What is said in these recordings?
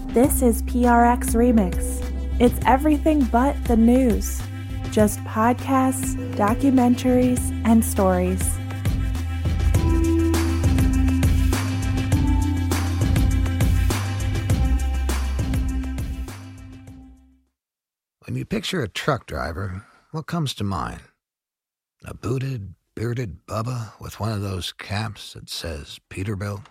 This is PRX Remix. It's everything but the news. Just podcasts, documentaries, and stories. When you picture a truck driver, what comes to mind? A booted, bearded Bubba with one of those caps that says Peterbilt?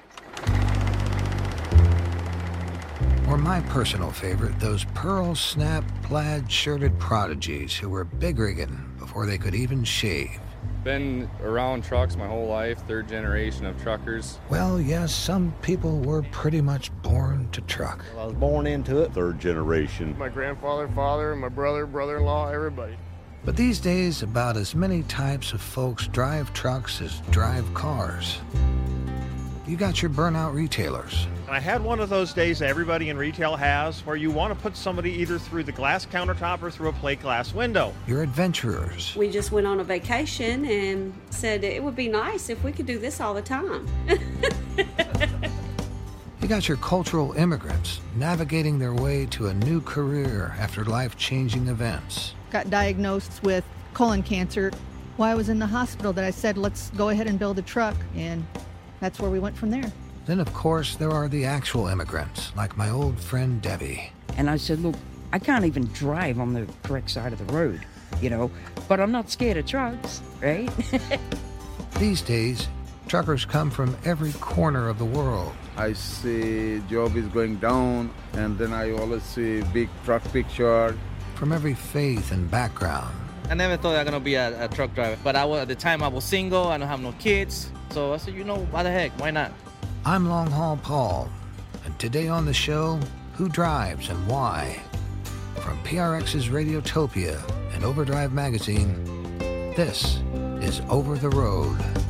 Or my personal favorite, those pearl snap plaid-shirted prodigies who were big rigging before they could even shave. Been around trucks my whole life, third generation of truckers. Well, yes, some people were pretty much born to truck. I was born into it. Third generation. My grandfather, father, my brother, brother-in-law, everybody. But these days, about as many types of folks drive trucks as drive cars. You got your burnout retailers. I had one of those days that everybody in retail has where you want to put somebody either through the glass countertop or through a plate glass window. Your adventurers. We just went on a vacation and said it would be nice if we could do this all the time. You got your cultural immigrants navigating their way to a new career after life-changing events. Got diagnosed with colon cancer. While I was in the hospital, that I said, let's go ahead and build a truck, and that's where we went from there. Then, of course, there are the actual immigrants, like my old friend Debbie. And I said, look, I can't even drive on the correct side of the road, but I'm not scared of trucks, right? These days, truckers come from every corner of the world. I see job is going down, and then I always see big truck picture. From every faith and background. I never thought I was going to be a truck driver, but at the time I was single, I don't have no kids, so I said, why the heck, why not? I'm Long Haul Paul, and today on the show, who drives and why? From PRX's Radiotopia and Overdrive Magazine, this is Over the Road.